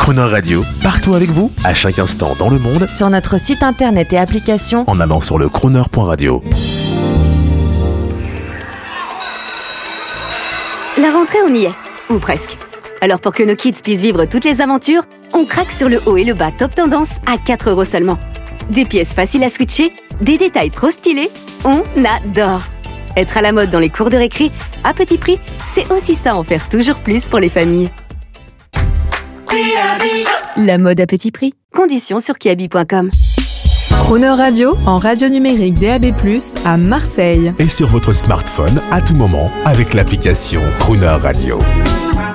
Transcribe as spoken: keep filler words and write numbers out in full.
Crooner Radio, partout avec vous, à chaque instant dans le monde, sur notre site internet et application, en allant sur le crooner point radio. La rentrée, on y est, ou presque. Alors pour que nos kids puissent vivre toutes les aventures, on craque sur le haut et le bas top tendance à quatre euros seulement. Des pièces faciles à switcher, des détails trop stylés, on adore. Être à la mode dans les cours de récré, à petit prix, c'est aussi ça, en faire toujours plus pour les familles. La mode à petit prix. Conditions sur kiabi point com. Crooner Radio, en radio numérique D A B plus, à Marseille. Et sur votre smartphone, à tout moment, avec l'application Crooner Radio.